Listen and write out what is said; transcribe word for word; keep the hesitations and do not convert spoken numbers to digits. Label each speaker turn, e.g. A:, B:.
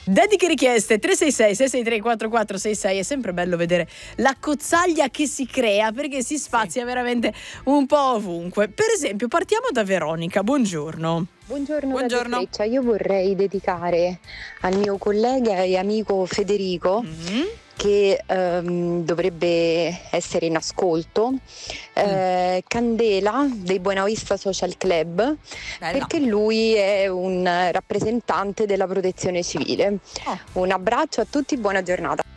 A: Dediche richieste tre sei sei sei sei tre quattro quattro sei sei. È sempre bello vedere la cozzaglia che si crea, perché si spazia sì. veramente un po' ovunque. Per esempio, partiamo da Veronica. Buongiorno.
B: Buongiorno,
A: Buongiorno.
B: Radio Freccia. Io vorrei dedicare al mio collega e amico Federico, mm-hmm. che ehm, dovrebbe essere in ascolto, eh, mm. Candela dei Buena Vista Social Club. Bella. Perché lui è un rappresentante della protezione civile. Oh. Un abbraccio a tutti, buona giornata.